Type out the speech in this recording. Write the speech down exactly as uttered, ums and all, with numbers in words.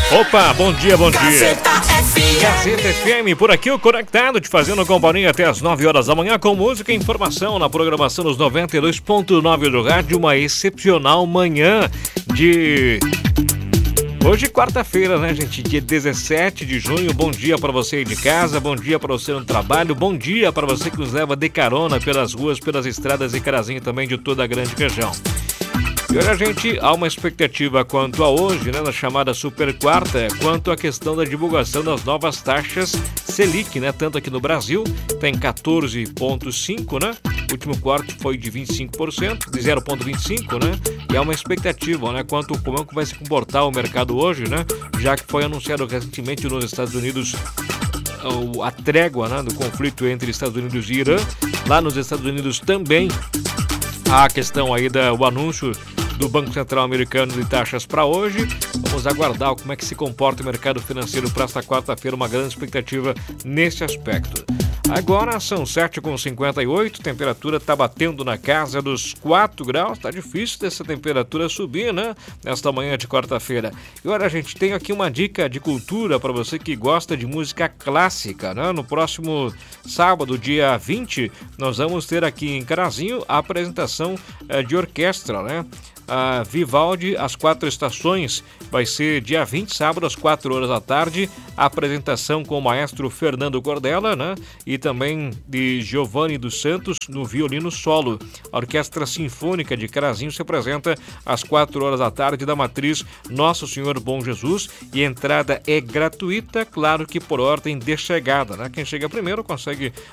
Opa, bom dia, bom dia. Gazeta F M, por aqui o Conectado, te fazendo companhia até as nove horas da manhã com música e informação na programação dos noventa e dois ponto nove do rádio. Uma excepcional manhã de... Hoje, quarta-feira, né, gente? Dia dezessete de junho. Bom dia para você aí de casa, bom dia para você no trabalho, bom dia para você que nos leva de carona pelas ruas, pelas estradas e Carazinho também de toda a grande região. E olha, gente, há uma expectativa quanto a hoje, né, na chamada Super Quarta, quanto à questão da divulgação das novas taxas Selic, né, tanto aqui no Brasil, tem quatorze vírgula cinco, né, o último quarto foi de vinte e cinco por cento, de zero vírgula vinte e cinco, né, e há uma expectativa, né, quanto como é que vai se comportar o mercado hoje, né, já que foi anunciado recentemente nos Estados Unidos a trégua, né, do conflito entre Estados Unidos e Irã. Lá nos Estados Unidos também há a questão aí do anúncio do Banco Central Americano de taxas para hoje. Vamos aguardar como é que se comporta o mercado financeiro para esta quarta-feira, uma grande expectativa nesse aspecto. Agora são sete e cinquenta e oito, temperatura está batendo na casa dos quatro graus, está difícil dessa temperatura subir, né? Nesta manhã de quarta-feira. E olha, gente, tenho aqui uma dica de cultura para você que gosta de música clássica, né? No próximo sábado, dia vinte, nós vamos ter aqui em Carazinho a apresentação eh, de orquestra, né? A Vivaldi, As Quatro Estações, vai ser dia vinte, sábado, às quatro horas da tarde, a apresentação com o maestro Fernando Cordella, né? E também de Giovanni dos Santos no violino solo. A Orquestra Sinfônica de Carazinho se apresenta às quatro horas da tarde da matriz Nosso Senhor Bom Jesus, e a entrada é gratuita, claro que por ordem de chegada, né? Quem chega primeiro consegue